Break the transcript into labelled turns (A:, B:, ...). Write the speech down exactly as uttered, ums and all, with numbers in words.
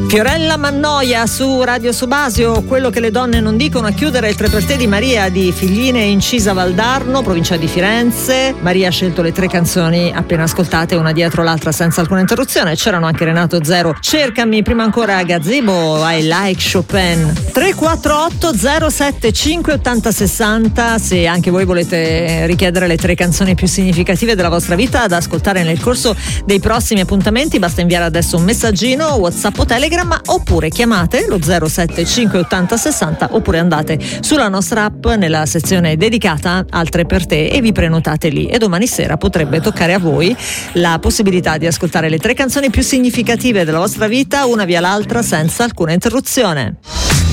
A: Fiorella Mannoia su Radio Subasio, quello che le donne non dicono, a chiudere il tre per te di Maria di Figline Incisa Valdarno, provincia di Firenze. Maria ha scelto le tre canzoni appena ascoltate, una dietro l'altra senza alcuna interruzione. C'erano anche Renato Zero, Cercami, prima ancora Gazebo, I Like Chopin. tre quattro otto zero sette cinque ottanta sessanta, se anche voi volete richiedere le tre canzoni più significative della vostra vita da ascoltare nel corso dei prossimi appuntamenti, basta inviare adesso un messaggino, WhatsApp o Telegram, oppure chiamate lo zero sette cinque ottanta sessanta, oppure andate sulla nostra app nella sezione dedicata al tre per te e vi prenotate lì, e domani sera potrebbe toccare a voi la possibilità di ascoltare le tre canzoni più significative della vostra vita una via l'altra senza alcuna interruzione.